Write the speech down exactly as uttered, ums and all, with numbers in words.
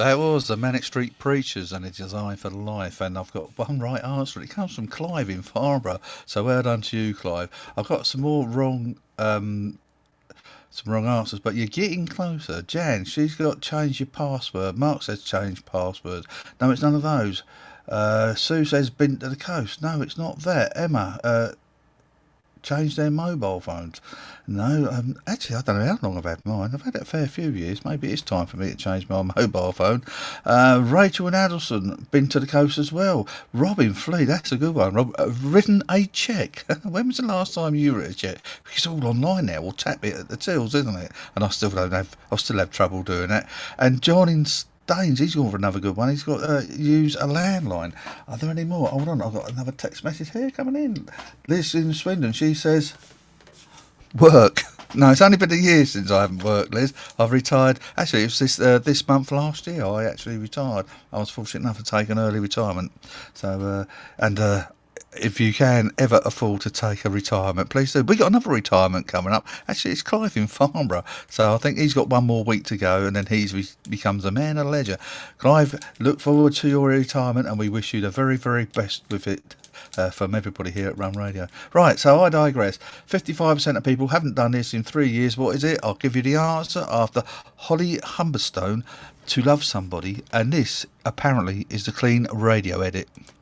That was the Manic Street Preachers and a Design for Life, and I've got one right answer. It comes from Clive in Farnborough, so well done to you, Clive. I've got some more wrong, um, some wrong answers, but you're getting closer. Jan, she's got change your password. Mark says change password. No, it's none of those. Uh, Sue says been to the coast. No, it's not that. Emma, uh, change their mobile phones. No, um, actually, I don't know how long I've had mine. I've had it a fair few years. Maybe it's time for me to change my mobile phone. Uh, Rachel and Adelson, been to the coast as well. Robin Fleet, that's a good one. Rob, uh, written a cheque. When was the last time you wrote a cheque? It's all online now. We'll tap it at the tills, isn't it? And I still don't have. I still have trouble doing that. And John in Danes, he's gone for another good one. He's got uh, use a landline. Are there any more? Hold on, I've got another text message here coming in. Liz in Swindon, she says, work. No, it's only been a year since I haven't worked, Liz. I've retired. Actually, it was this uh, this month last year I actually retired. I was fortunate enough to take an early retirement. So, uh, and uh, if you can ever afford to take a retirement, please do. We got another retirement coming up. Actually, it's Clive in Farnborough, so I think he's got one more week to go, and then he re- becomes a man of leisure. Clive, look forward to your retirement, and we wish you the very, very best with it. Uh, from everybody here at Run Radio. Right, so I digress. fifty-five percent of people haven't done this in three years. What is it? I'll give you the answer after Holly Humberstone, To Love Somebody, and this apparently is the clean radio edit.